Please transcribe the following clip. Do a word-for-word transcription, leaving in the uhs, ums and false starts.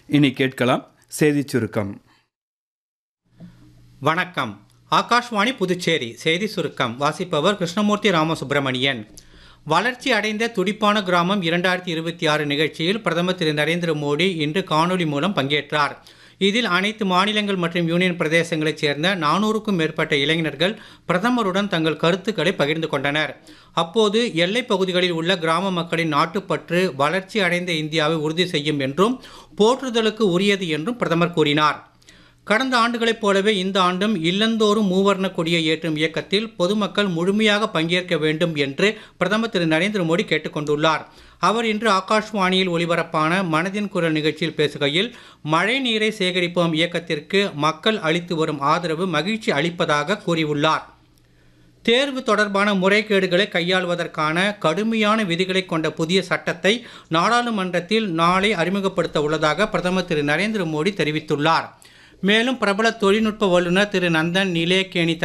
இனி கேட்கலாம் செய்திச் சுருக்கம். வணக்கம். ஆகாஷ்வாணி புதுச்சேரி செய்தி சுருக்கம் வாசிப்பவர் கிருஷ்ணமூர்த்தி ராமசுப்பிரமணியன். வளர்ச்சி அடைந்த துடிப்பான கிராமம் இரண்டாயிரத்தி இருபத்தி ஆறு நிகழ்ச்சியில் பிரதமர் திரு நரேந்திர மோடி இன்று காணொலி மூலம் பங்கேற்றார். இதில் அனைத்து மாநிலங்கள் மற்றும் யூனியன் பிரதேசங்களைச் சேர்ந்த நானூறுக்கும் மேற்பட்ட இளைஞர்கள் பிரதமருடன் தங்கள் கருத்துக்களை பகிர்ந்து கொண்டனர். அப்போது எல்லைப் பகுதிகளில் உள்ள கிராம மக்களின் நாட்டுப்பற்று வளர்ச்சி அடைந்த இந்தியாவை உறுதி செய்யும் என்றும் போற்றுதலுக்கு உரியது என்றும் பிரதமர் கூறினார். கடந்த ஆண்டுகளைப் போலவே இந்த ஆண்டும் இல்லந்தோறும் மூவர்ண கொடியை ஏற்றும் இயக்கத்தில் பொதுமக்கள் முழுமையாக பங்கேற்க வேண்டும் என்று பிரதமர் திரு நரேந்திர மோடி கேட்டுக்கொண்டுள்ளார். அவர் இன்று ஆகாஷ்வாணியில் ஒலிபரப்பான மனதின் குரல் நிகழ்ச்சியில் பேசுகையில், மழை நீரை சேகரிப்போம் இயக்கத்திற்கு மக்கள் அளித்து வரும் ஆதரவு மகிழ்ச்சி அளிப்பதாக கூறியுள்ளார். தேர்வு தொடர்பான முறைகேடுகளை கையாள்வதற்கான கடுமையான விதிகளை கொண்ட புதிய சட்டத்தை நாடாளுமன்றத்தில் நாளை அறிமுகப்படுத்த உள்ளதாக பிரதமர் திரு நரேந்திர மோடி தெரிவித்துள்ளார். மேலும் பிரபல தொழில்நுட்ப வல்லுநர் திரு நந்தன் நிலேகேணி